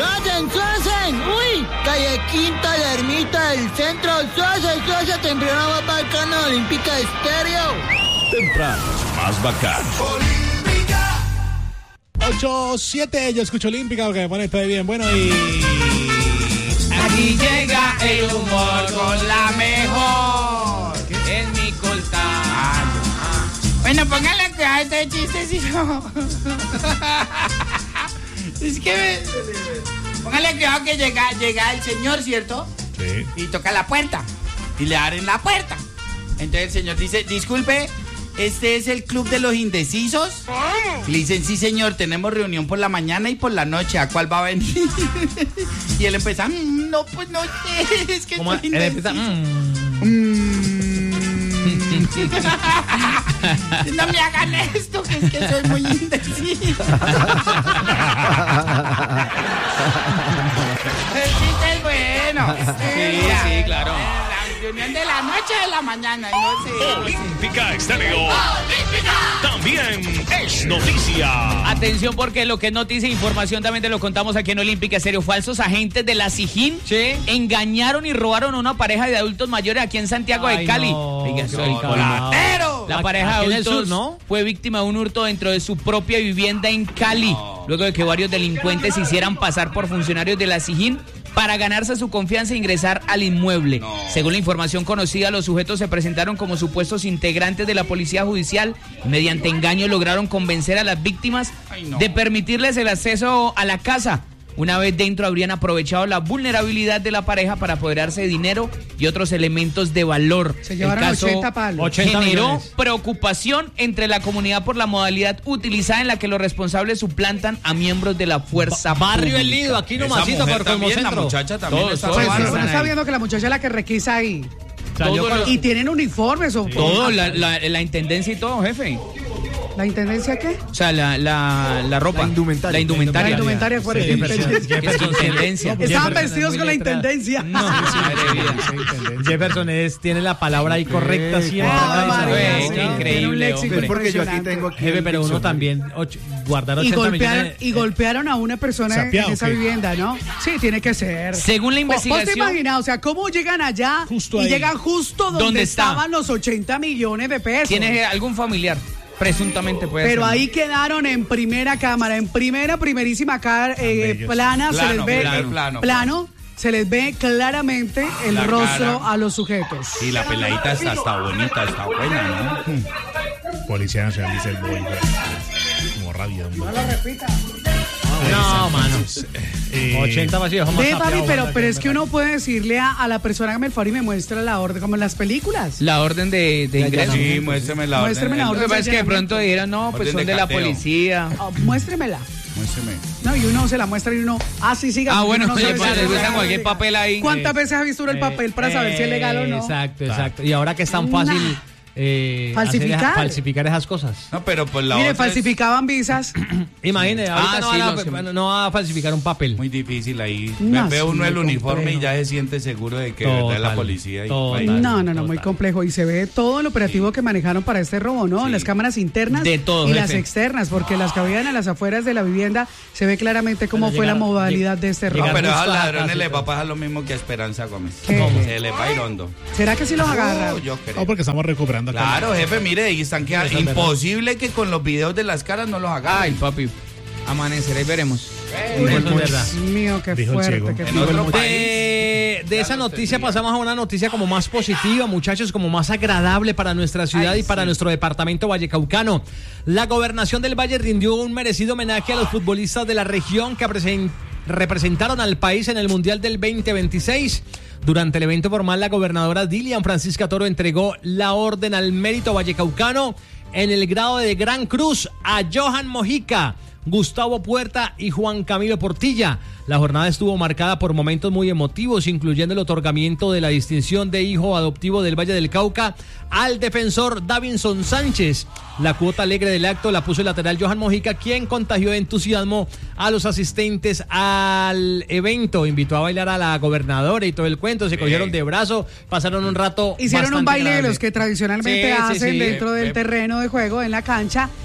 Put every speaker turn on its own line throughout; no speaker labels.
¡Suazen! ¡Uy! Calle Quinta, la Ermita del Centro. ¡Suazen! Temprano va para el canal Olímpica Estéreo.
Temprano, más bacán.
8-7, yo escucho Olímpica porque me pone todo bien. Bueno, y...
Aquí llega el humor con la mejor. Es mi colta. Bueno, póngale cuidado a este chiste, si no. Es que póngale cuidado que llega el señor, ¿cierto?
Sí.
Y toca la puerta. Y le abren la puerta. Entonces el señor dice, disculpe, ¿este es el club de los indecisos? Y le dicen, sí señor, tenemos reunión por la mañana y por la noche, ¿a cuál va a venir? Y él empieza, no, pues no sé, es que
¿Cómo?
estoy
Él empieza,
No me hagan esto, que es que soy muy indeciso. El chiste es bueno.
Sí, claro.
La reunión de la noche o de la mañana, no sé.
Olímpica Estéreo. También es noticia.
Atención, porque lo que es noticia e información también te lo contamos aquí en Olímpica Estéreo. Falsos agentes de la SIJIN engañaron y robaron a una pareja de adultos mayores aquí en Santiago de Cali. Oiga, soy
¡Colatero!
La pareja de
Aquí en el
adultos
sur, ¿no?
fue víctima de un hurto dentro de su propia vivienda en Cali, luego de que varios delincuentes se hicieran pasar por funcionarios de la SIJIN para ganarse su confianza e ingresar al inmueble. Según la información conocida, los sujetos se presentaron como supuestos integrantes de la policía judicial y mediante engaño lograron convencer a las víctimas de permitirles el acceso a la casa. Una vez dentro habrían aprovechado la vulnerabilidad de la pareja para apoderarse de dinero y otros elementos de valor.
Se llevaron
El caso
80 palos.
80
generó
millones.
preocupación entre la comunidad por la modalidad utilizada en la que los responsables suplantan a miembros de la fuerza
Barrio El
pública.
Lido, aquí nomasito por Cosmocentro.
La muchacha también
Todos,
está
todos.
Pues
robando.
uno está viendo que la muchacha es la que requisa ahí.
Salió con-
Y tienen uniformes o
Todo, la intendencia y todo, jefe.
¿La intendencia qué?
O sea, la ropa. La indumentaria.
La indumentaria fuera de
Es intendencia.
Estaban vestidos con la intendencia.
No, madre vida.
Jefferson tiene la palabra ahí correcta siempre.
Ah, María,
Güey,
sí,
increíble,
tiene un léxico
hombre.
Porque yo aquí
impresionante.
tengo aquí
Jefe,
el
pero uno
diccionario.
también guardar
Y
80 millones.
golpearon a una persona
¿Sapeado
en esa
o qué?
vivienda, ¿no? Sí, tiene que ser.
Según la
¿Vos te
investigación,
imaginas? O sea, ¿cómo llegan allá
Justo
y
ahí.
llegan justo donde
¿Dónde está?
estaban los 80 millones de pesos?
tiene algún familiar, presuntamente puede
Pero
ser.
ahí quedaron en primera cámara, en primerísima
bellos.
plana, se les ve
plano.
se les ve claramente el
La
rostro
cara.
a los sujetos.
Y la peladita está bonita, está buena, ¿no?
Policía Nacional dice el boy. Como rabia.
No, mano. 80 vacíos.
Ve, papi, pero es que uno puede decirle a la persona que me favor y me muestra la orden, como en las películas.
La orden de ingreso.
Sí, muéstrame la
Muéstrame la
Lo
orden.
que pasa es que de pronto dijeron, no, pues
Orden
son
de
de la
cateo.
policía.
Oh, muéstremela.
Muéstrame.
No, y uno se la muestra y uno, sí, siga.
Ah,
porque
bueno,
uno no
le
sabe si es
usan
legal.
cualquier papel ahí.
¿Cuántas veces ha visto uno el papel para saber si es legal o no?
Exacto. Y ahora que es tan fácil
Falsificar.
falsificar esas cosas.
No, pero pues la
Mire,
otra
falsificaban visas.
Imagínate, ahorita no,
sí,
van no va a falsificar un papel.
es muy difícil ahí.
No,
Ve
sí,
uno el
muy
uniforme
complejo.
y ya se siente seguro de que de verdad es la policía.
Total.
No, muy complejo. Y se ve todo el operativo que manejaron para este robo, ¿no?
Sí.
Las cámaras internas
De todo,
y
jefe.
las externas, porque las que habían a las afueras de la vivienda se ve claramente cómo
Bueno,
fue la
llegaron-
modalidad de este
No,
robo.
pero a
justo
los
a la
ladrones
casa
les
y
va a
todo.
pasar lo mismo que a Esperanza Gómez.
¿Qué?
Se les va a ir hondo.
¿Será que sí los agarran?
Yo creo.
No, porque estamos recuperando acá.
Claro, jefe, mire, y están quedando.
Eso es verdad.
Imposible que con los videos de las caras no los hagan.
Ay, papi. Amanecerá y veremos.
Eso es verdad.
Dios mío, qué
Dijo el ciego.
fuerte. Qué
En
fuerte.
otro país.
De esa noticia pasamos a una noticia como más positiva, muchachos, como más agradable para nuestra ciudad y para nuestro departamento vallecaucano. La gobernación del Valle rindió un merecido homenaje a los futbolistas de la región que representaron al país en el Mundial del 2026. Durante el evento formal, la gobernadora Dilian Francisca Toro entregó la orden al mérito vallecaucano en el grado de Gran Cruz a Johan Mojica, Gustavo Puerta y Juan Camilo Portilla. La jornada estuvo marcada por momentos muy emotivos, incluyendo el otorgamiento de la distinción de hijo adoptivo del Valle del Cauca al defensor Davinson Sánchez. La cuota alegre del acto la puso el lateral Johan Mojica, quien contagió de entusiasmo a los asistentes al evento. Invitó a bailar a la gobernadora y todo el cuento, se cogieron de brazo, pasaron un rato
Hicieron un
bastante
baile de
agradable.
los que tradicionalmente
Sí, sí,
hacen
sí.
dentro del terreno de juego, en la cancha,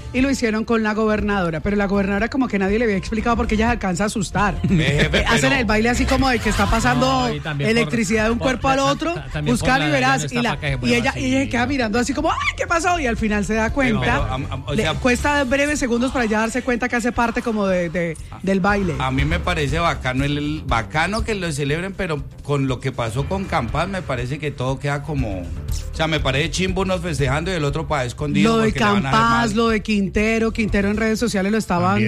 y lo hicieron con la gobernadora, pero la gobernadora como que nadie le había explicado porque ella se alcanza a asustar. Hacen el baile así como de que está pasando electricidad de un cuerpo al otro, buscar y verás, y ella se queda mirando así como, ¡ay, qué pasó! Y al final se da cuenta, cuesta breves segundos para ya darse cuenta que hace parte como del baile.
A mí me parece bacano que lo celebren, pero con lo que pasó con Campas me parece que todo queda como, o sea, me parece chimbo unos festejando y el otro para escondido.
Lo de Campas, lo de Quintero en redes sociales lo estaban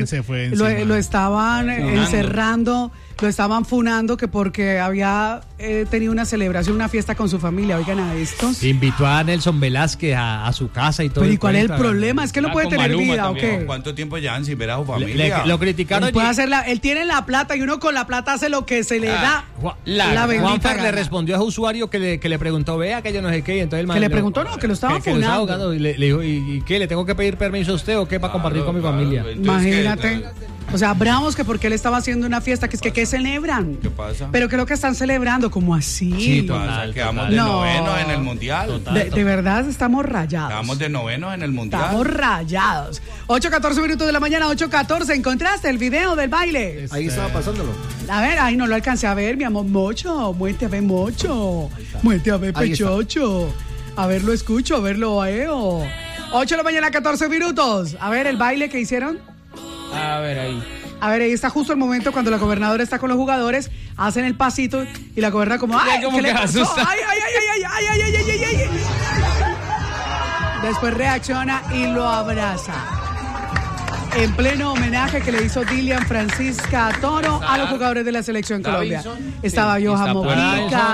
encerrando, lo estaban funando que porque había tenido una celebración, una fiesta con su familia. Oigan a estos.
Invitó a Nelson Velázquez a su casa y todo.
Pero ¿y cuál es el problema? Es que no puede tener vida, ¿o qué?
¿Cuánto tiempo llevan sin ver a su familia?
Lo criticaron.
Él tiene la plata y uno con la plata hace lo que se le da. La
Juanfer le respondió a su usuario que le preguntó, vea que yo no sé qué. Y entonces el
que le preguntó, no, que lo estaba funando.
Y le dijo, ¿y qué? ¿Le tengo que pedir permiso a usted o qué para compartir con mi familia?
Imagínate. O sea, bravos que porque él estaba haciendo una fiesta, que es que ¿qué celebran?
¿Qué pasa?
Pero creo que están celebrando, como así.
Sí, total.
Quedamos de noveno en el Mundial.
De verdad estamos rayados.
Quedamos de noveno en el Mundial.
Estamos rayados. 8:14 minutos de la mañana, 8:14. ¿Encontraste el video del baile?
Ahí estaba pasándolo.
A ver, ahí no lo alcancé a ver, mi amor. Mocho, muerte a ver, mocho. Muerte a ver, pechocho. A ver, lo escucho, a ver, lo veo. 8 de la mañana, 14 minutos. A ver, el baile que hicieron.
A ver, ahí
está justo el momento cuando la gobernadora está con los jugadores, hacen el pasito y la gobernadora como, ¡ay,
como
qué
que
le pasó!
asusta.
¡Ay! Después reacciona y lo abraza. En pleno homenaje que le hizo Dilian Francisca Toro a los jugadores de la selección Colombia. Estaba Johan Mojica,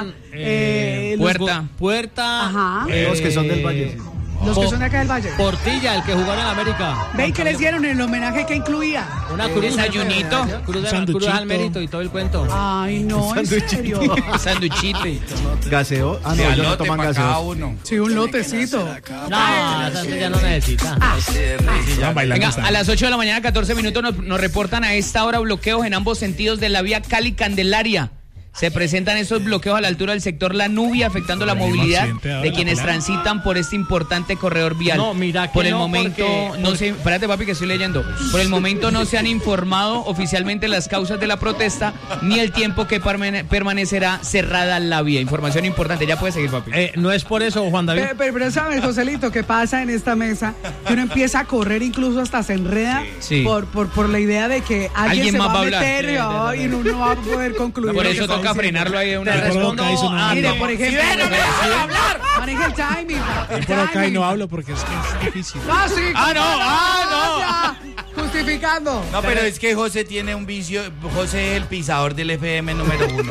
Puerta.
Ajá.
Los que son del Valle.
Los que son de acá del Valle.
Portilla, el que jugó en el América.
¿Ven que les dieron en el homenaje que incluía?
Una cruz,
desayunito,
cruz al mérito y todo el cuento.
Ay, no, en serio.
Sanduchito.
Gaseo. Ah, no, ellos no toman gaseo.
Sí, un lotecito.
No, esa gente ya no necesita.
Venga, a las 8 de la mañana, 14 minutos, nos reportan a esta hora bloqueos en ambos sentidos de la vía Cali-Candelaria. Se presentan estos bloqueos a la altura del sector La Nubia, afectando la movilidad de quienes transitan por este importante corredor vial.
No, mira que
por el
no,
momento no se, espérate, papi, que estoy leyendo. Por el momento no se han informado oficialmente las causas de la protesta ni el tiempo que permanecerá cerrada la vía. Información importante, ya puedes seguir, papi.
No es por eso, Juan David.
Pero sabes, Joselito, ¿qué pasa en esta mesa? Que uno empieza a correr, incluso hasta se enreda por la idea de que alguien más va a meter y no va a poder concluir.
Por eso toca frenarlo ahí de una vez.
Mire, por ejemplo, maneja el timing.
Por acá y no hablo porque es que es difícil.
No. Justificando.
No, pero es que José tiene un vicio. José es el pisador del FM número 1.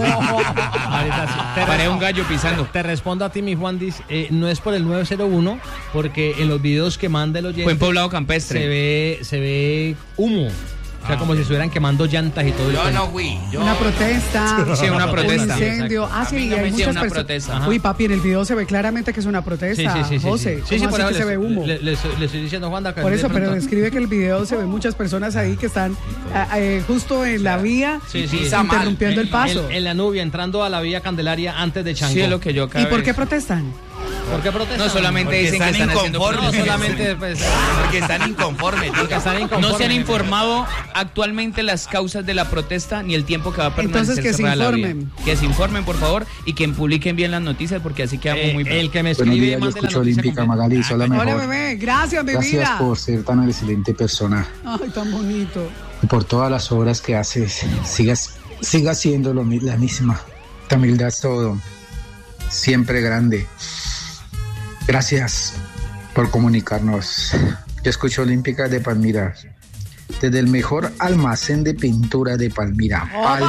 Paré un gallo pisando.
Te respondo a ti, mi Juan, no es por el 901, porque en los videos que manda el oyente
fue en Poblado Campestre.
Se ve humo. O sea, como si estuvieran quemando llantas y todo.
Yo no fui.
Una protesta.
Sí, una protesta.
Un incendio. Sí, hay muchas
una
personas.
protesta.
Uy, papi, en el video se ve claramente que es una protesta.
Sí.
José,
sí, por eso
que se ve humo.
Le estoy diciendo, Juan,
por eso, pero describe que el video se ve muchas personas ahí que están justo en la vía interrumpiendo el paso.
En la Nubia, entrando a la vía Candelaria antes de Changó.
Sí, es lo que yo acabo.
¿Y por qué protestan?
¿Por qué protestan?
No solamente
porque
dicen que están haciendo
inconformes.
No solamente
porque están inconformes.
No se han informado actualmente las causas de la protesta ni el tiempo que va a permanecer.
Entonces que se informen.
Que se informen, por favor, y que publiquen bien las noticias, porque así quedamos muy bien.
El que me escribe
buenos días, yo escucho Olímpica, Magali, soy la mejor.
Hola, bebé, gracias, mi vida.
Gracias por ser tan excelente persona.
Ay, tan bonito.
Y por todas las obras que haces. Siga siendo la misma. Tu humildad es todo. Siempre grande. Gracias por comunicarnos. Yo escucho Olímpica de Palmira, desde el mejor almacén de pintura de Palmira.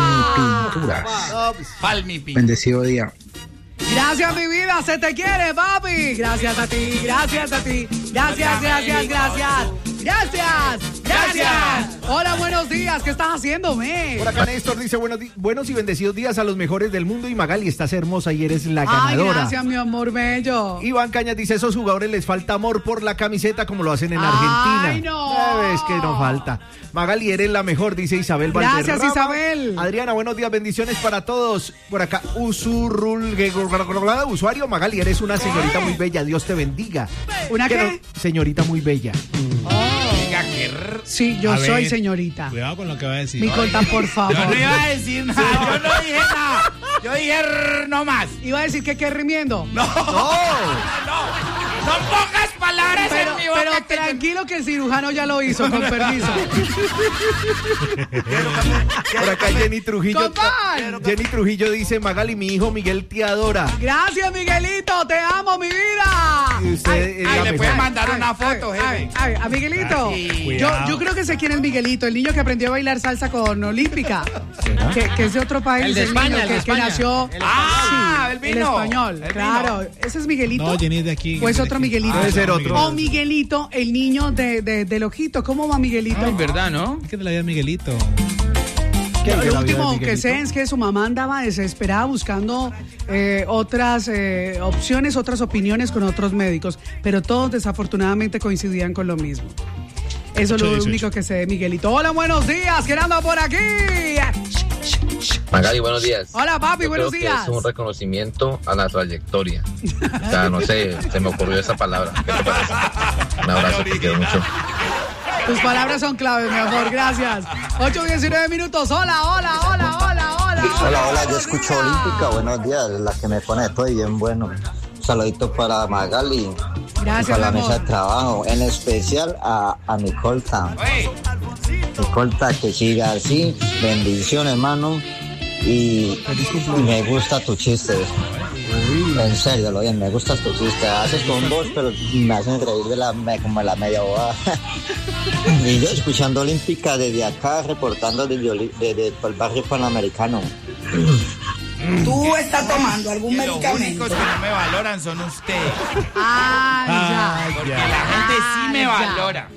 Palmi Pinturas. Bendecido día.
Gracias, mi vida, se te quiere, papi. Gracias a ti. Gracias. Hola, buenos días. ¿Qué estás haciendo, me?
Por acá Néstor dice buenos y bendecidos días a los mejores del mundo. Y Magali, estás hermosa y eres la ganadora.
Ay, gracias, mi amor bello.
Iván Cañas dice, esos jugadores les falta amor por la camiseta como lo hacen en Argentina.
Ay, no.
Es que no falta. Magali, eres la mejor, dice Isabel Valderrama.
Gracias, Isabel.
Adriana, buenos días, bendiciones para todos. Por acá, usuario, Magali, eres una señorita muy bella. Dios te bendiga.
¿Una qué?
Señorita muy bella.
Sí, yo soy señorita.
Cuidado con lo que va a decir.
Mi Colta, por favor.
Yo no iba a decir nada, yo no dije nada. Yo dije no más.
Iba a decir que qué rimiendo.
No pongas palabras en mi boca.
Pero tranquilo que el cirujano ya lo hizo, con permiso.
Por acá Jenny Trujillo.
¡Compán!
Jenny Trujillo dice, Magali, mi hijo Miguel te adora.
Gracias, Miguelito, te amo, mi vida.
Y usted
le puede mandar una foto, jefe.
A Miguelito. Yo creo que sé quién es Miguelito, el niño que aprendió a bailar salsa con Olímpica. Que es de otro país.
El de España,
niño que nació.
El vino.
El español, claro. Ese es Miguelito.
No, Jenny es de aquí.
Pues otro Miguelito.
Debe ser otro.
O Miguelito, el niño del ojito. ¿Cómo va Miguelito?
Es verdad, ¿no?
¿Qué te la dio Miguelito?
Lo último que sé es que su mamá andaba desesperada buscando otras opciones, otras opiniones con otros médicos, pero todos desafortunadamente coincidían con lo mismo. Eso es lo único que sé de Miguelito. Hola, buenos días, ¿quién anda por aquí?
Magali, buenos días.
Hola, papi, buenos días.
Creo que es un reconocimiento a la trayectoria. O sea, no sé, se me ocurrió esa palabra. ¿Qué te parece? Un abrazo, te quiero mucho.
Tus palabras son claves, mi amor, gracias. 8:19 minutos. Hola.
Hola, yo escucho Olímpica, buenos días, la que me pone todo bien bueno. Un saludito para Magali.
Gracias,
para la
amor.
mesa de trabajo, en especial a mi Colta. Mi Colta, que siga así, bendiciones, hermano. Y me gusta tu chiste. En serio, lo bien, me gusta tu chiste. Haces con vos, pero me hacen reír como la media bobada. Y yo escuchando Olímpica desde acá, reportando desde el barrio Panamericano.
¿Tú estás tomando algún medicamento?
Los únicos que no me valoran son ustedes. Porque
Ya.
la gente sí me valora.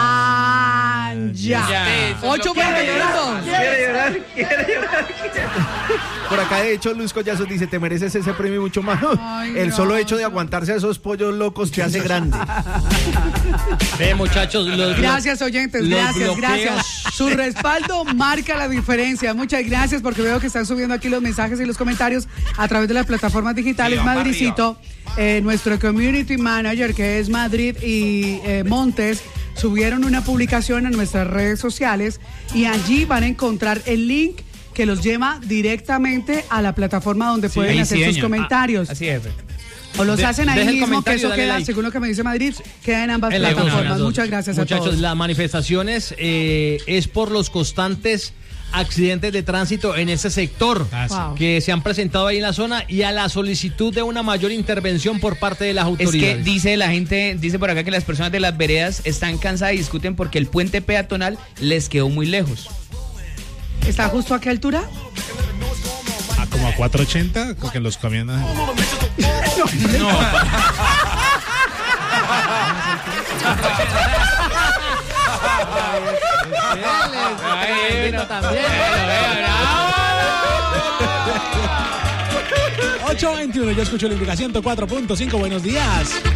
Ya. 8:20 minutos.
Quiere llorar. Por acá, de hecho, Luz Collazos dice, te mereces ese premio y mucho más. El solo hecho de aguantarse a esos pollos locos te hace grande.
Muchachos,
gracias, oyentes, gracias. Su respaldo marca la diferencia. Muchas gracias, porque veo que están subiendo aquí los mensajes y los comentarios a través de las plataformas digitales. Madricito, nuestro community manager, que es Madrid y Montes, subieron una publicación en nuestras redes sociales y allí van a encontrar el link que los lleva directamente a la plataforma donde pueden hacer sus comentarios.
Así es.
O los hacen ahí mismo, que eso queda,
like.
según lo que me dice Madrid, queda en ambas plataformas. Muchas gracias a todos.
Muchachos, las manifestaciones es por los constantes accidentes de tránsito en ese sector que se han presentado ahí en la zona y a la solicitud de una mayor intervención por parte de las autoridades.
Es que dice la gente, dice por acá que las personas de las veredas están cansadas y discuten porque el puente peatonal les quedó muy lejos.
¿Está justo a qué altura?
Como a 480, porque los camiones...
No.
También.
8:21, yo escucho Olímpica 104.5, buenos días.